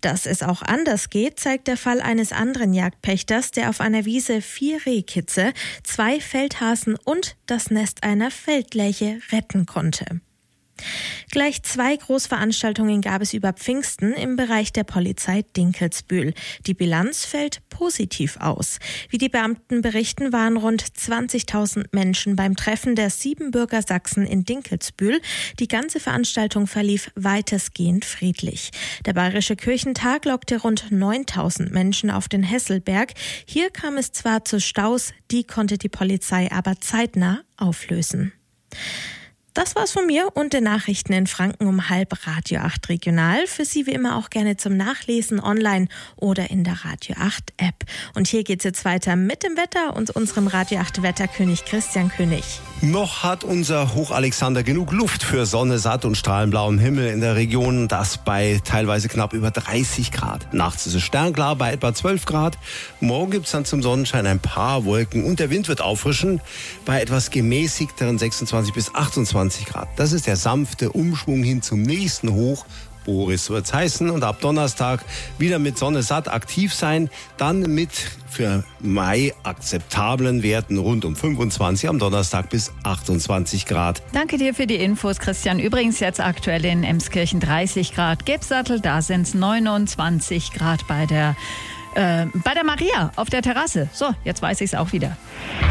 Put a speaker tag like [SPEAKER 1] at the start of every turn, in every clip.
[SPEAKER 1] Dass es auch anders geht, zeigt der Fall eines anderen Jagdpächters, der auf einer Wiese 4 Rehkitze, 2 Feldhasen und das Nest einer Feldlerche retten konnte. Gleich 2 Großveranstaltungen gab es über Pfingsten im Bereich der Polizei Dinkelsbühl. Die Bilanz fällt positiv aus. Wie die Beamten berichten, waren rund 20.000 Menschen beim Treffen der Siebenbürger Sachsen in Dinkelsbühl. Die ganze Veranstaltung verlief weitestgehend friedlich. Der Bayerische Kirchentag lockte rund 9.000 Menschen auf den Hesselberg. Hier kam es zwar zu Staus, die konnte die Polizei aber zeitnah auflösen. Das war's von mir und den Nachrichten in Franken um 7:30 Radio 8 Regional. Für Sie wie immer auch gerne zum Nachlesen online oder in der Radio 8 App. Und hier geht's jetzt weiter mit dem Wetter und unserem Radio 8 Wetterkönig Christian König.
[SPEAKER 2] Noch hat unser Hochalexander genug Luft für Sonne, satt und strahlenblauem Himmel in der Region. Das bei teilweise knapp über 30 Grad. Nachts ist es sternklar bei etwa 12 Grad. Morgen gibt's dann zum Sonnenschein ein paar Wolken und der Wind wird auffrischen bei etwas gemäßigteren 26 bis 28 Grad. Das ist der sanfte Umschwung hin zum nächsten Hoch. Boris wird's heißen und ab Donnerstag wieder mit Sonne satt aktiv sein. Dann mit für Mai akzeptablen Werten rund um 25, am Donnerstag bis 28 Grad.
[SPEAKER 3] Danke dir für die Infos, Christian. Übrigens jetzt aktuell in Emskirchen 30 Grad. Gebsattel, da sind's 29 Grad bei der Maria auf der Terrasse. So, jetzt weiß ich's auch wieder.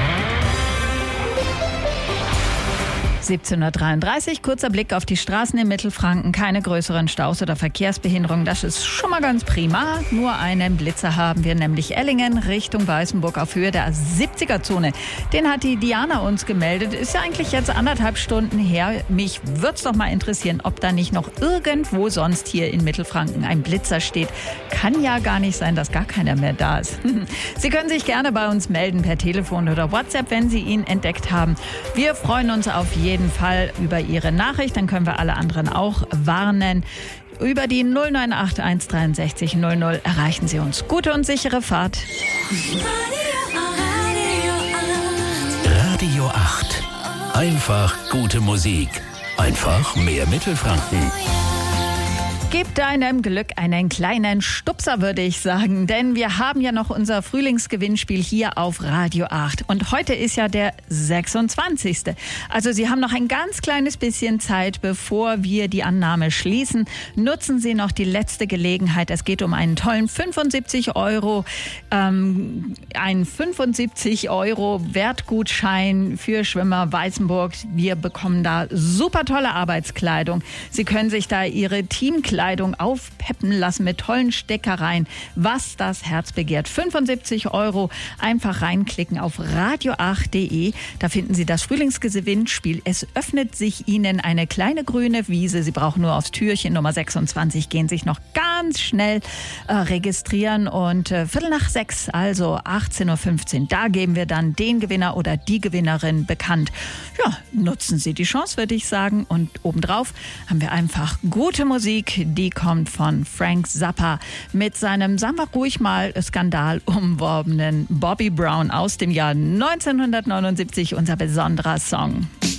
[SPEAKER 3] 17:33 kurzer Blick auf die Straßen in Mittelfranken. Keine größeren Staus oder Verkehrsbehinderungen. Das ist schon mal ganz prima. Nur einen Blitzer haben wir, nämlich Ellingen Richtung Weißenburg auf Höhe der 70er-Zone. Den hat die Diana uns gemeldet. Ist ja eigentlich jetzt 1,5 Stunden her. Mich würde es doch mal interessieren, ob da nicht noch irgendwo sonst hier in Mittelfranken ein Blitzer steht. Kann ja gar nicht sein, dass gar keiner mehr da ist. Sie können sich gerne bei uns melden per Telefon oder WhatsApp, wenn Sie ihn entdeckt haben. Wir freuen uns auf jeden Fall über Ihre Nachricht, dann können wir alle anderen auch warnen. Über die 098 163 00 erreichen Sie uns. Gute und sichere Fahrt.
[SPEAKER 4] Radio 8. Einfach gute Musik. Einfach mehr Mittelfranken.
[SPEAKER 3] Gib deinem Glück einen kleinen Stupser, würde ich sagen. Denn wir haben ja noch unser Frühlingsgewinnspiel hier auf Radio 8. Und heute ist ja der 26. Also Sie haben noch ein ganz kleines bisschen Zeit, bevor wir die Annahme schließen. Nutzen Sie noch die letzte Gelegenheit. Es geht um einen tollen 75 Euro Wertgutschein für Schwimmer Weißenburg. Wir bekommen da super tolle Arbeitskleidung. Sie können sich da Ihre Teamkleidung aufpeppen lassen mit tollen Steckereien, was das Herz begehrt. 75 Euro, einfach reinklicken auf radio8.de. Da finden Sie das Frühlingsgewinnspiel. Es öffnet sich Ihnen eine kleine grüne Wiese. Sie brauchen nur aufs Türchen Nummer 26 gehen, sich noch ganz schnell registrieren und 5:45, also 18:15 Uhr, da geben wir dann den Gewinner oder die Gewinnerin bekannt. Ja, nutzen Sie die Chance, würde ich sagen. Und obendrauf haben wir einfach gute Musik. Die kommt von Frank Zappa mit seinem, sagen wir ruhig mal, skandalumworbenen Bobby Brown aus dem Jahr 1979, unser besonderer Song.